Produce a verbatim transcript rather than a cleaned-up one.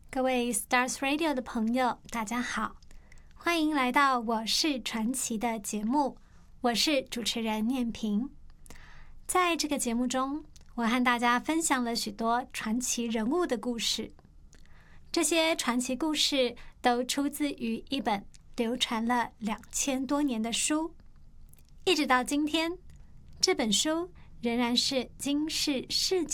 各位 Stars Radio 的朋友，大家好，欢迎来到我是传奇的节目，我是主持人念萍。在这个节目中，我和大家分享了许多传奇人物的故事。这些传奇故事都出自于一本流传了两千多年的书，一直到今天，这本书仍然是金氏世